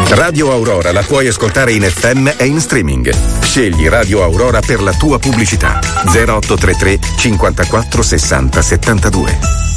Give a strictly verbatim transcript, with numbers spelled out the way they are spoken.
Radio Aurora la puoi ascoltare in F M e in streaming. Scegli Radio Aurora per la tua pubblicità. zero otto tre tre cinquantaquattro sessanta settantadue.